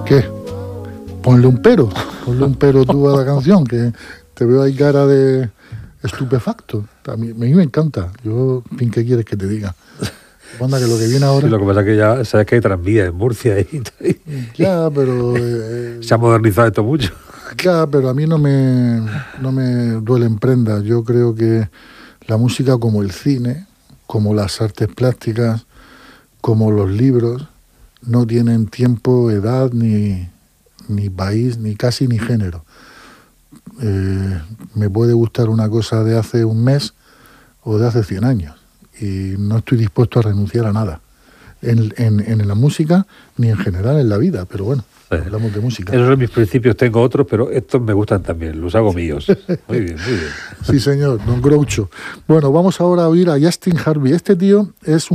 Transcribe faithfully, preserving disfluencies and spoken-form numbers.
¿Qué? Ponle un pero, ponle un pero tú a la canción, que te veo ahí cara de estupefacto. A mí, a mí me encanta. Yo, en fin, ¿qué quieres que te diga? Onda, que lo que viene ahora... Sí, lo que pasa es que ya sabes que hay tranvía en Murcia y, y Ya, pero... Eh, se ha modernizado esto mucho. Ya, pero a mí no me, no me duelen prendas. Yo creo que la música, como el cine, como las artes plásticas, como los libros, no tienen tiempo, edad, ni, ni país, ni casi ni género. Eh, me puede gustar una cosa de hace un mes o de hace cien años y no estoy dispuesto a renunciar a nada en, en, en la música ni en general en la vida, pero bueno, sí. Hablamos de música. Esos son mis principios, tengo otros, pero estos me gustan también, los hago míos. Muy bien, muy bien. Sí, señor, don Groucho. Bueno, vamos ahora a oír a Justin Harvey. Este tío es un